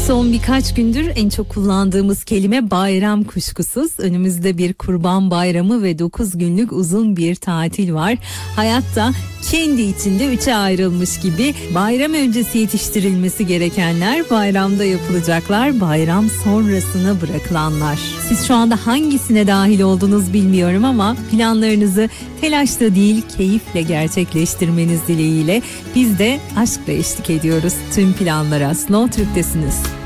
Son birkaç gündür en çok kullandığımız kelime bayram kuşkusuz. Önümüzde bir Kurban Bayramı ve 9 günlük uzun bir tatil var. Hayatta kendi içinde 3'e ayrılmış gibi. Bayram öncesi yetiştirilmesi gerekenler, bayramda yapılacaklar, bayram sonrasına bırakılanlar. Siz şu anda hangisine dahil oldunuz bilmiyorum ama planlarınızı telaşla değil keyifle gerçekleştirmeniz dileğiyle biz de aşkla eşlik ediyoruz tüm planlara. Slow Türk'tesiniz.